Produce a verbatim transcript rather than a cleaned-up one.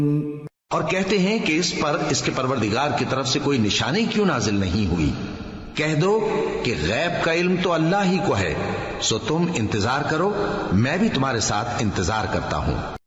और कहते हैं कि इस पर इसके परवरदिगार की तरफ से कोई निशानी क्यों नाजिल नहीं हुई। कह दो कि गैब का इल्म तो अल्लाह ही को है, सो तुम इंतजार करो, मैं भी तुम्हारे साथ इंतजार करता हूं।